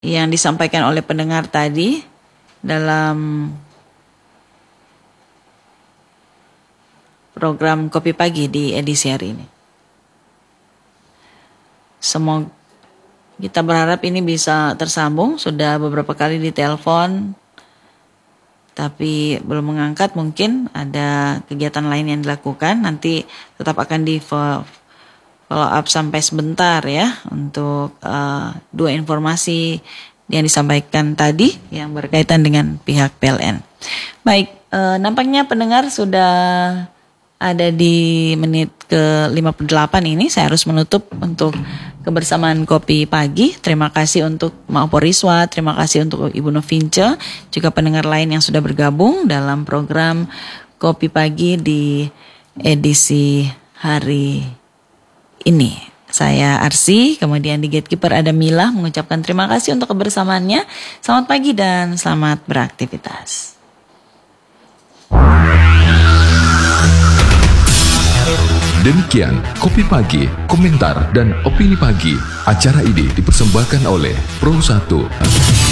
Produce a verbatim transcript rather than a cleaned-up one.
yang disampaikan oleh pendengar tadi dalam program Kopi Pagi di edisi hari ini. Semoga kita berharap ini bisa tersambung. Sudah beberapa kali ditelepon tapi belum mengangkat, mungkin ada kegiatan lain yang dilakukan. Nanti tetap akan di follow up sampai sebentar ya untuk uh, dua informasi yang disampaikan tadi yang berkaitan dengan pihak P L N. Baik, uh, nampaknya pendengar sudah ada di menit ke lima puluh delapan ini. Saya harus menutup untuk kebersamaan Kopi Pagi. Terima kasih untuk Ma'opo Riswa, terima kasih untuk Ibu Novince, juga pendengar lain yang sudah bergabung dalam program Kopi Pagi di edisi hari ini. Saya Arsi, kemudian di Gatekeeper ada Mila, mengucapkan terima kasih untuk kebersamaannya. Selamat pagi dan selamat beraktivitas. Demikian Kopi Pagi, komentar dan opini pagi. Acara ini dipersembahkan oleh Pro satu.